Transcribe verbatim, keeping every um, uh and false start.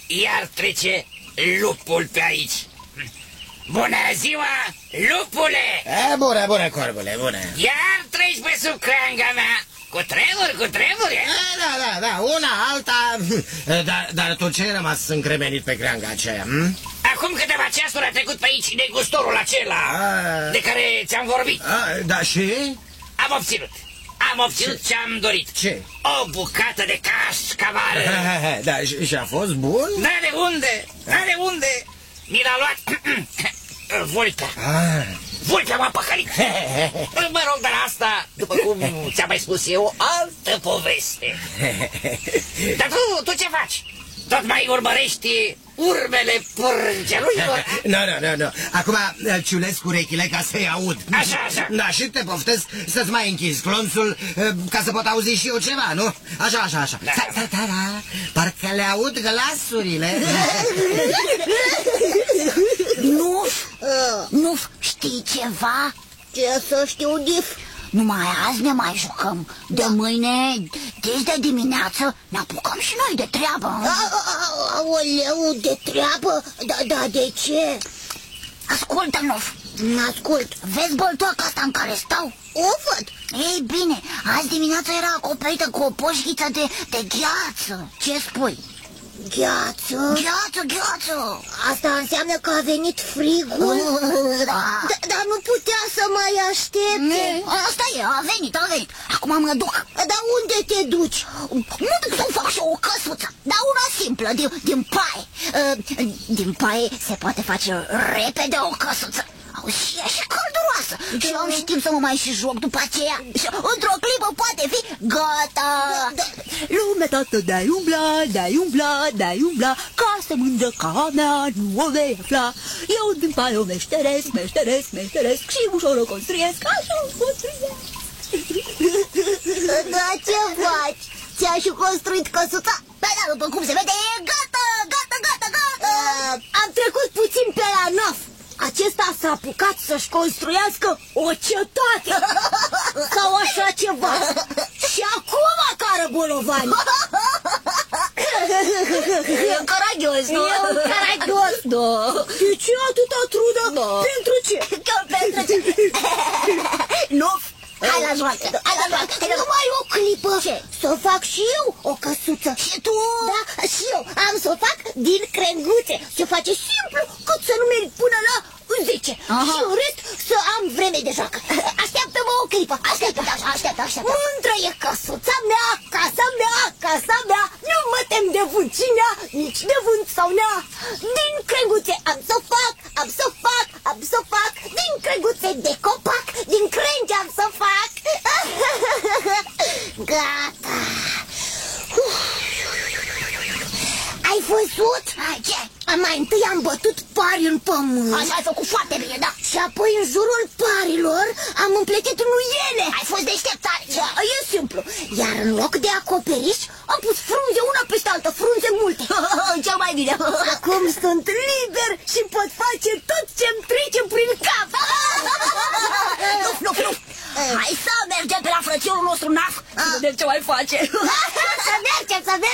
iar trece lupul pe aici. Bună ziua, lupule! E, bună, bună, corbule, bună. Iar treci pe sub creanga mea. Cu tremuri, cu tremuri, e? Da, da, da, una, alta. Dar, dar tu ce ai rămas încremenit pe creanga aceea? Hm? Acum câteva ceasuri a trecut pe aici negustorul acela a... de care ți-am vorbit. A, da, și? Am obținut. Am obținut ce-am dorit. Ce? O bucată de cașcaval. Da, și, și a fost bun? Da, de unde? Da, de unde? Mi l-a luat Vulpea. Ah. Vulpea m-a păcălit. Mă rog, dar asta, după cum ți-am mai spus eu, altă poveste. Dar tu, tu ce faci? Tot mai urmărești urmele pârgeluilor? Nu, nu, nu, nu. Acum ciulesc urechile ca să-i aud. Așa, așa. Da, și te poftesc să-ți mai închizi clonțul ca să pot auzi și eu ceva, nu? Așa, așa, așa. Da, da, da, da, da. Parcă le aud glasurile. Nu, nu știi ceva? Ce să știu, Dif? Numai azi ne mai jucăm. De mâine, deci de dimineață, ne apucăm și noi de treabă. Aoleu, de treabă? Da, da, de ce? Ascultă, Nuf. Ascult. Vezi băltoaca asta în care stau? O văd. Ei bine, azi dimineața era acoperită cu o poșghiță de, de gheață. Ce spui? Gheață? Gheață, gheață. Asta înseamnă că a venit frigul? Da. Dar nu putea să mai aștepte. Asta e, a venit, a venit. Acum mă duc. Dar unde te duci? Mă duc să-mi fac și o căsuță. Dar una simplă, din, din paie. Din paie se poate face repede o căsuță. Auzi, și e și călduroasă. Și am și timp să mă mai și joc după aceea. Și într-o clipă poate fi gata. Lumea toată de-ai umbla, de-ai umbla, de-ai umbla, casă mândră ca mea nu o vei afla. Eu din paie o meșteresc, meșteresc, meșteresc și ușor o construiesc, așa o construiesc. Da, ce faci? Ți-ai și construit căsuța? Păi da, după cum se vede, e gata, gata, gata, gata. uh, Am trecut puțin pe la Naf. Acesta s-a apucat să-și construiască o cetate sau așa ceva. Și acum cară bolovani. E caragios, nu? E un caragios. Da. De ce atâta trudă? Da. Pentru ce? Chiar pentru ce? Nu? Hai la joacă, hai la joacă. Numai o clipă. Ce? Să fac și eu o căsuță. Și tu? Da, și eu am să o fac din crenguțe. Se face simplu, cât să nu merg până la zece. Aha. Și în rest să am vreme de joacă. Așteaptă-mă o clipă. Așteaptă, așteaptă, așteaptă. Mândră e căsuța mea, casa mea, casa mea. Nu mă tem de vâncina, nici de vânt sau nea. Din crenguțe am să fac, am să fac, am să fac. Din crenguțe de copac, din crengi am să fac. Gata. Ai văzut? Ce? Mai întâi am bătut pari în pământ. Așa ai făcut foarte bine, da. Și apoi în jurul parilor am împletit nuiele. Ai fost deșteptare. Da, e simplu. Iar în loc de acoperiș am pus frunze una peste altă, frunze multe. Cel mai bine. Acum sunt liber și pot face tot ce-mi trece prin cap. Nu, nu, nu. Hai să mergem pe la frățiorul nostru Naf. Să vedem ce mai face. Să mergem, să mergem.